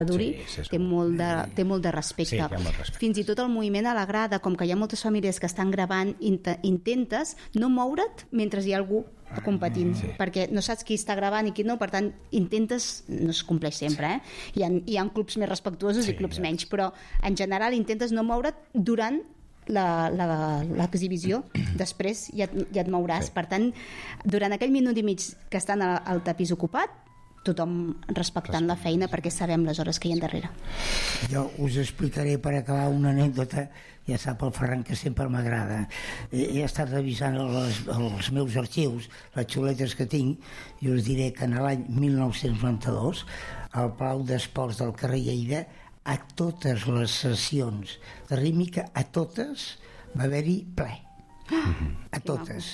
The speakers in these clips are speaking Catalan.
duri, té molt de respecte. Sí, molt respecte. Fins i tot el moviment a la grada, com que hi ha moltes famílies que estan gravant, intentes no moure't mentre hi ha algú competint, perquè no saps qui està gravant i qui no, per tant intentes, no es compleix sempre, hi ha clubs més respectuosos i clubs menys, però en general intentes no moure't durant l'exhibició, després ja et mouràs. Per tant, durant aquell minut i mig que estan al tapís ocupat, tothom respectant la feina, perquè sabem les hores que hi ha darrere. Jo us explicaré per acabar una anècdota. Ja sap el Ferran que sempre m'agrada. He estat revisant els meus arxius, les xuletes que tinc, i us diré que en l'any 1992 al Palau d'Esports del carrer Lleida, a totes les sessions de rítmica, a totes va haver-hi ple. A totes,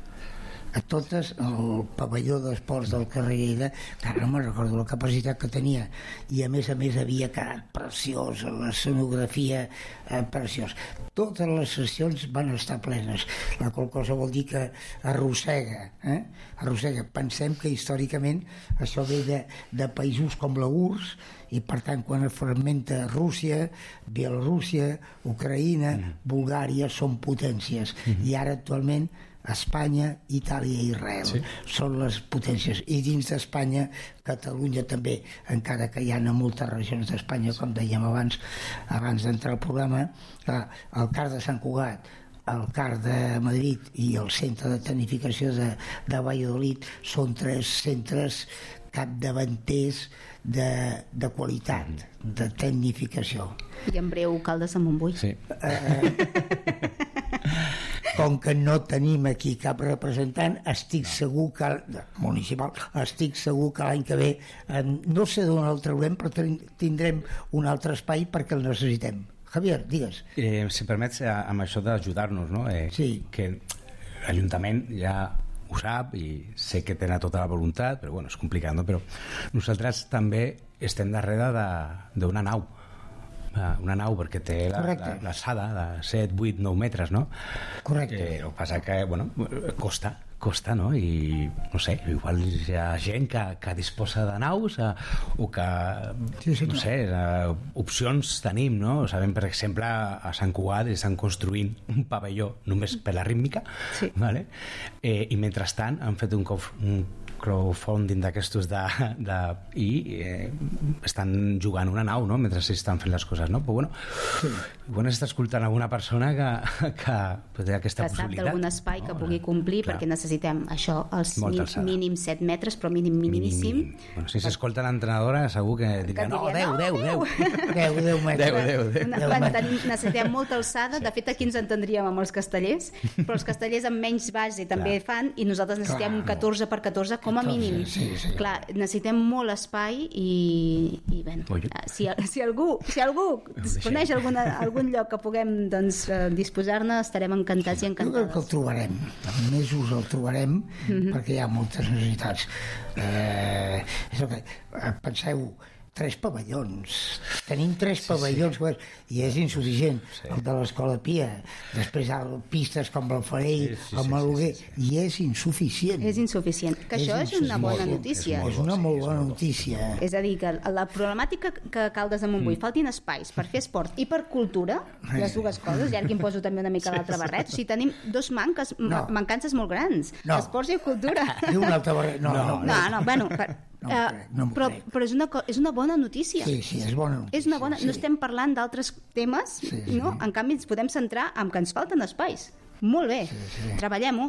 el pavelló d'esports del carrer Lleida, clar, no me'n recordo la capacitat que tenia, i a més havia quedat preciós, l'escenografia preciós. Totes les sessions van estar plenes, la qual cosa vol dir que arrossega. Pensem que històricament això ve de països com la URSS, i per tant quan es fragmenta Rússia, Bielorússia, Ucraïna, Bulgària són potències, i ara actualment Espanya, Itàlia i Israel són les potències, i dins d'Espanya Catalunya també, encara que hi ha moltes regions d'Espanya, com dèiem abans d'entrar al programa. El CAR de Sant Cugat, el CAR de Madrid i el Centre de Tecnificació de Valladolid són 3 centres capdavanters de qualitat, de tecnificació. I en breu Caldes de Montbui. Com que no tenim aquí cap representant, estic segur que municipal, estic segur que l'any que ve, no sé d'on el traurem, però tindrem un altre espai perquè el necessitem. Javier, digues. Si permets, amb això d'ajudar-nos, no? Que l'Ajuntament ja ho sap i sé que tenen tota la voluntat, però bueno, és complicat, no? Però nosaltres també estem darrere d'una nau, perquè té l'alçada de 7, 8, 9 metres, no? Correcte. El que passa que, bueno, costa, no? I, no sé, igual hi ha gent que disposa de naus o que, no sé, opcions tenim, no? Sabem, per exemple, a Sant Cugat estan construint un pavelló només per la rítmica, vale? I mentrestant han fet un crowdfunding d'aquestos i estan jugant una nau, no? Mentre estan fent les coses, no? Però bueno, està escoltant alguna persona que té aquesta possibilitat. Que sap d'algun espai que pugui complir, perquè necessitem això, els mínims 7 metres, però mínim. Bueno, si s'escolta l'entrenadora segur que diran, 10 metres. Necessitem molta alçada. De fet, aquí ens entendríem amb els castellers, però els castellers amb menys base també fan, i nosaltres necessitem un 14x14 com a mínim. Clar, necessitem molt espai i si algú coneix algun lloc que puguem disposar-ne, estarem encantats i encantades. Jo crec que el trobarem, en mesos el trobarem, perquè hi ha moltes necessitats. Penseu, 3 pavellons, tenim 3 pavellons i és insuficient. El de l'Escola Pia, després pistes com el Farell, el Maluguer, i és insuficient. Que això és una bona notícia. És una molt bona notícia. És a dir, que la problemàtica que Caldes de Montbui faltin espais per fer esport i per cultura, les dues coses, i ara que em poso també una mica l'altre barret, o sigui, tenim dos mancances molt grans, esports i cultura. I un altre barret, bueno, però és una bona notícia. Sí, és bona notícia. No estem parlant d'altres temes, no? En canvi ens podem centrar en que ens falten espais. Molt bé, treballem-ho.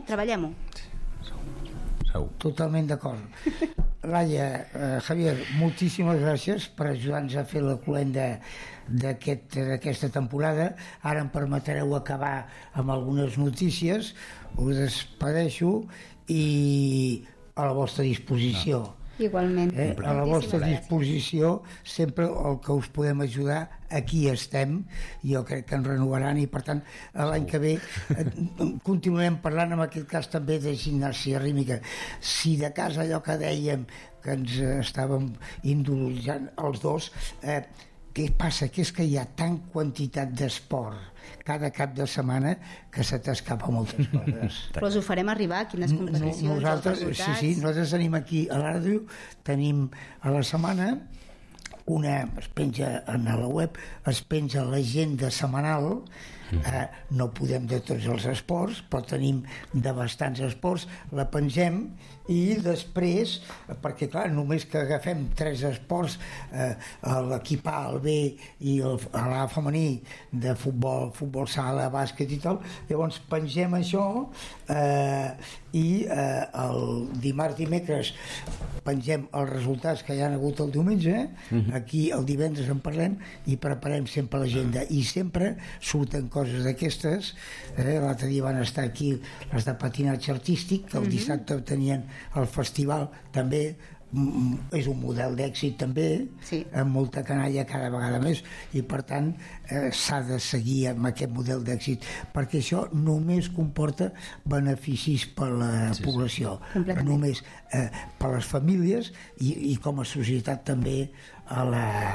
Totalment d'acord. Laia, Javier, moltíssimes gràcies per ajudar-nos a fer la cloenda d'aquesta temporada. Ara em permetreu acabar amb algunes notícies. Us despedeixo i a la vostra disposició. Igualment. A la vostra disposició, sempre el que us podem ajudar, aquí estem. Jo crec que ens renovaran i per tant l'any que ve continuarem parlant, en aquest cas també de gimnàsia rítmica. Si de cas allò que dèiem que ens estàvem indulgent els dos, què passa? Que és que hi ha tant quantitat d'esport cada cap de setmana que se t'escapa moltes coses. Però us ho farem arribar, quines competicions, nosaltres, els resultats. nosaltres tenim aquí a la ràdio, tenim a la setmana es penja a la web, es penja l'agenda setmanal. No podem de tots els esports, però tenim de bastants esports, la pengem i després, perquè clar, només que agafem 3 esports, l'equip A, el B i l'A femení de futbol sala, bàsquet i tal, llavors pengem això i el dimarts, dimecres pengem els resultats que hi ha hagut el diumenge, aquí el divendres en parlem i preparem sempre l'agenda i sempre surten coses d'aquestes. L'altre dia van estar aquí les de patinatge artístic, que el dissabte tenien el festival, també és un model d'èxit també, amb molta canalla cada vegada més, i per tant s'ha de seguir amb aquest model d'èxit, perquè això només comporta beneficis per a la població, només per a les famílies i com a societat també a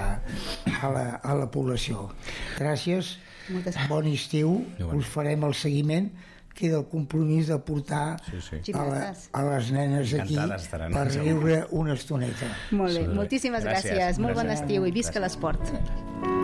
la població. Gràcies, bon estiu, us farem el seguiment. Queda el compromís de portar a les nenes aquí per riure una estoneta. Molt bé, moltíssimes gràcies. Molt bon estiu i visca l'esport.